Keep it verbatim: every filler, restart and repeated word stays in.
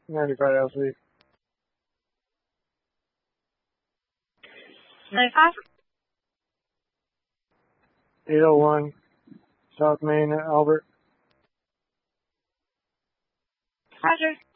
ninety-five L C. ninety-five? eight oh one South Main, Albert. Roger.